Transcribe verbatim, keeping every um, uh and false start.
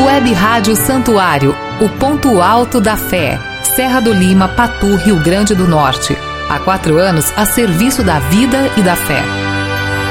Web Rádio Santuário, o ponto alto da fé. Serra do Lima, Patu, Rio Grande do Norte. Há quatro anos a serviço da vida e da fé.